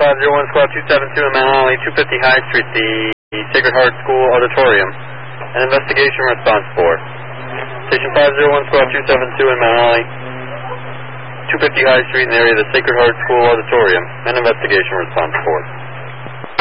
501 Squad 272 in Mount Holly, 250 High Street, the Sacred Heart School Auditorium. An investigation response 4. Station 501 Squad 272 in Mount Holly, 250 High Street in the area of the Sacred Heart School Auditorium. An investigation response 4.